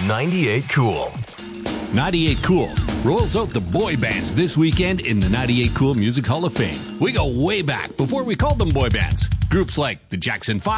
98 Cool. 98 Cool rolls out the boy bands this weekend in the 98 Cool Music Hall of Fame. We go way back before we called them boy bands. Groups like the Jackson 5.